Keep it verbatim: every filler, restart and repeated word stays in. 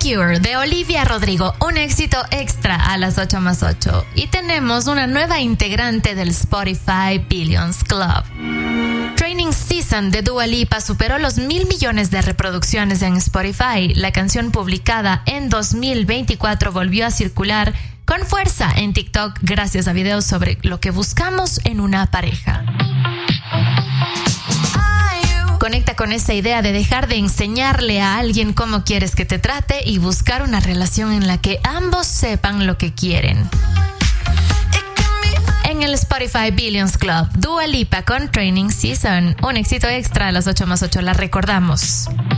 Cure de Olivia Rodrigo, un éxito extra a las ocho más ocho. Y tenemos una nueva integrante del Spotify Billions Club. Training Season de Dua Lipa superó los mil millones de reproducciones en Spotify. La canción publicada en dos mil veinticuatro volvió a circular con fuerza en TikTok gracias a videos sobre lo que buscamos en una pareja. Conecta con esa idea de dejar de enseñarle a alguien cómo quieres que te trate y buscar una relación en la que ambos sepan lo que quieren. En el Spotify Billions Club, Dua Lipa con Training Season, un éxito extra a las ocho más ocho, la recordamos.